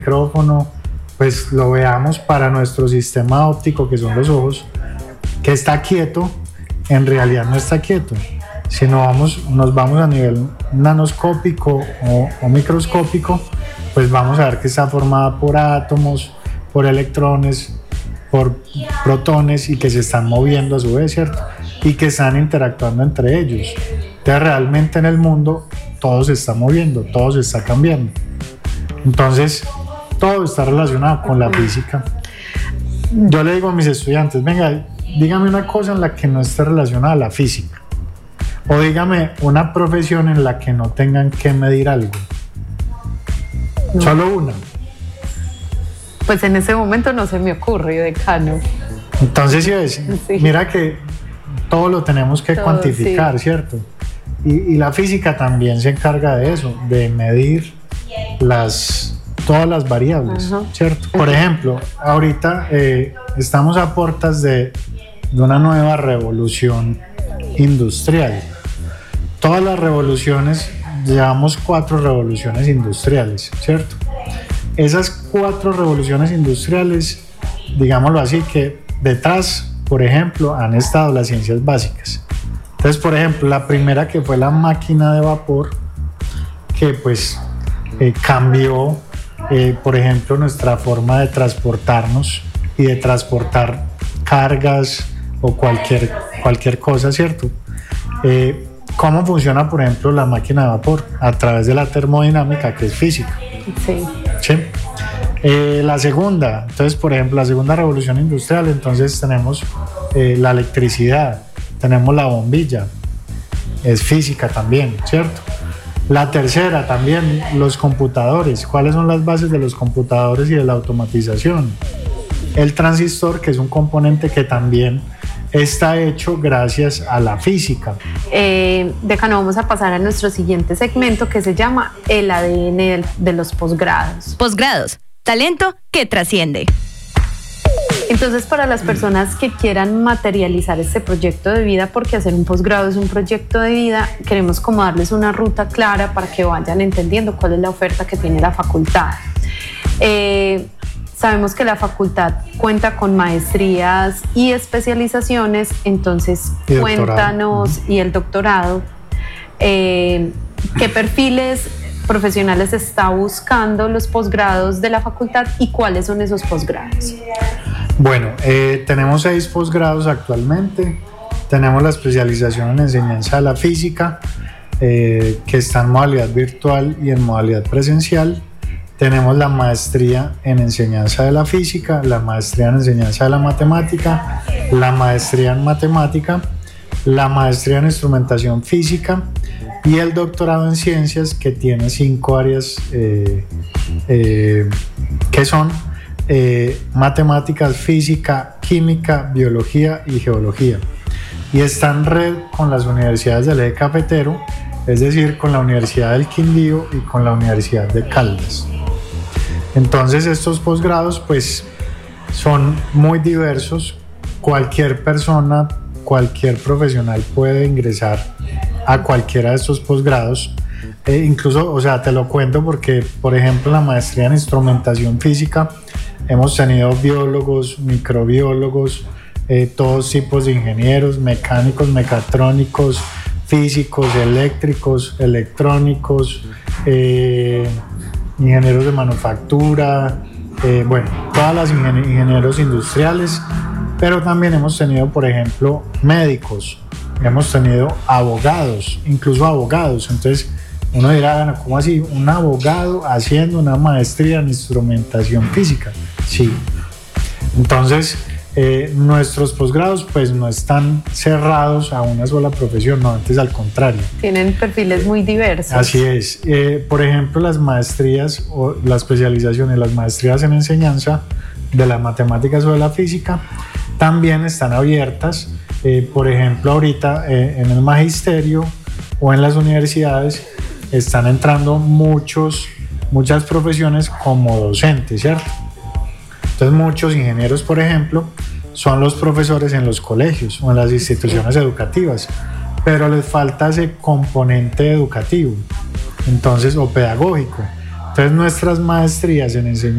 micrófono, pues lo veamos para nuestro sistema óptico, que son los ojos, que está quieto, en realidad no está quieto. Si nos vamos a nivel nanoscópico o microscópico, pues vamos a ver que está formada por átomos, por electrones, por protones y que se están moviendo a su vez, ¿cierto? Y que están interactuando entre ellos. Entonces realmente en el mundo todo se está moviendo, todo se está cambiando. Entonces todo está relacionado con la física. Yo le digo a mis estudiantes, venga, dígame una cosa en la que no esté relacionada a la física, o dígame una profesión en la que no tengan que medir algo. No. Solo una. Pues en ese momento no se me ocurre, decano. Entonces, sí. Mira que todo lo tenemos que cuantificar, sí. ¿Cierto? Y la física también se encarga de eso, de medir todas las variables, ¿cierto? Por ejemplo, ahorita estamos a puertas de una nueva revolución industrial. Todas las revoluciones, llevamos 4 revoluciones industriales, ¿cierto? Esas 4 revoluciones industriales, digámoslo así, que detrás, por ejemplo, han estado las ciencias básicas. Entonces, por ejemplo, la primera, que fue la máquina de vapor, que pues cambió, por ejemplo, nuestra forma de transportarnos y de transportar cargas o cualquier cosa, ¿cierto? ¿Cómo funciona, por ejemplo, la máquina de vapor? A través de la termodinámica, que es física. Sí. ¿Sí? La segunda, entonces, por ejemplo, la segunda revolución industrial, entonces tenemos la electricidad, tenemos la bombilla, es física también, ¿cierto? La tercera también, los computadores. ¿Cuáles son las bases de los computadores y de la automatización? El transistor, que es un componente que también está hecho gracias a la física. Decano, vamos a pasar a nuestro siguiente segmento, que se llama el ADN de los posgrados. Posgrados, talento que trasciende. Entonces, para las personas que quieran materializar este proyecto de vida, porque hacer un posgrado es un proyecto de vida, queremos como darles una ruta clara para que vayan entendiendo cuál es la oferta que tiene la facultad. Sabemos que la facultad cuenta con maestrías y especializaciones, entonces cuéntanos, y el doctorado, ¿qué perfiles profesionales está buscando los posgrados de la facultad y cuáles son esos posgrados? Bueno, tenemos 6 posgrados actualmente. Tenemos la especialización en enseñanza de la física, que está en modalidad virtual y en modalidad presencial. Tenemos la maestría en enseñanza de la física, la maestría en enseñanza de la matemática, la maestría en matemática, la maestría en instrumentación física y el doctorado en ciencias, que tiene 5 áreas que son matemáticas, física, química, biología y geología. Y está en red con las universidades del Eje Cafetero, es decir, con la Universidad del Quindío y con la Universidad de Caldas. Entonces estos posgrados pues son muy diversos. Cualquier persona, cualquier profesional puede ingresar a cualquiera de estos posgrados. Incluso, o sea, te lo cuento porque, por ejemplo, la maestría en instrumentación física hemos tenido biólogos, microbiólogos, todos tipos de ingenieros, mecánicos, mecatrónicos, físicos, eléctricos, electrónicos, ingenieros de manufactura, bueno, todas las ingenieros industriales, pero también hemos tenido, por ejemplo, médicos, hemos tenido abogados, incluso abogados. Entonces uno dirá, bueno, ¿cómo así? ¿Un abogado haciendo una maestría en instrumentación física? Sí. Entonces nuestros posgrados pues no están cerrados a una sola profesión, no, antes al contrario. Tienen perfiles muy diversos. Así es. Por ejemplo, las maestrías o la especialización en las maestrías en enseñanza de las matemáticas o de la física también están abiertas. Por ejemplo, ahorita en el magisterio o en las universidades están entrando muchas profesiones como docentes, ¿cierto? Entonces muchos ingenieros, por ejemplo, son los profesores en los colegios o en las instituciones educativas, pero les falta ese componente educativo, entonces, o pedagógico. Entonces nuestras maestrías en enseñanza